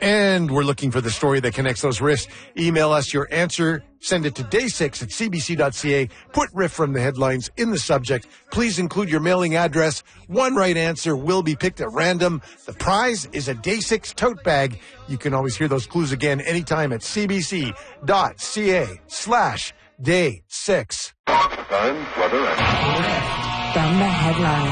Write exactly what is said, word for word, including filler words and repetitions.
And we're looking for the story that connects those riffs. Email us your answer. Send it to day six at c b c dot c a. Put riff from the headlines in the subject. Please include your mailing address. One right answer will be picked at random. The prize is a Day six tote bag. You can always hear those clues again anytime at c b c dot c a slash day six. Time, weather, and... From the headlines.